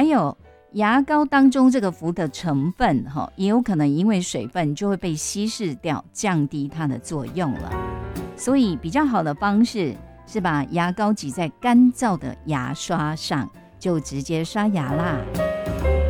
还有牙膏当中这个氟的成分也有可能因为水分就会被稀释掉，降低它的作用了。所以比较好的方式是把牙膏挤在干燥的牙刷上，就直接刷牙啦。